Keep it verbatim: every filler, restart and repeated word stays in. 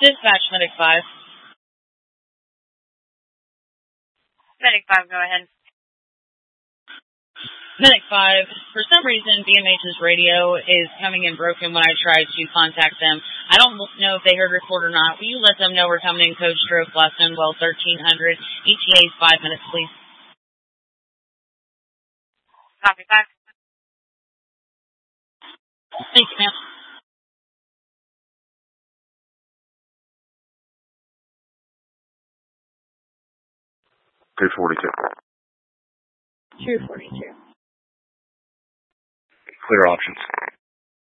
Dispatch, Medic five. Medic five, go ahead. Medic five, for some reason, B M H's radio is coming in broken when I try to contact them. I don't know if they heard report or not. Will you let them know we're coming in code stroke less than well thirteen hundred, E T A five minutes, please? Copy, five. Thank you, ma'am. two forty-two. two forty-two. Clear options.